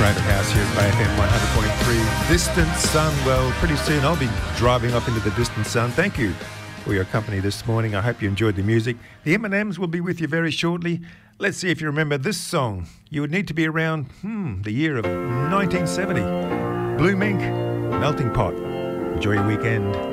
Private House here at Bay FM 100.3. Distant Sun. Well, pretty soon I'll be driving off into the distant sun. Thank you for your company this morning. I hope you enjoyed the music. The M&Ms will be with you very shortly. Let's see if you remember this song. You would need to be around the year of 1970. Blue Mink, Melting Pot. Enjoy your weekend.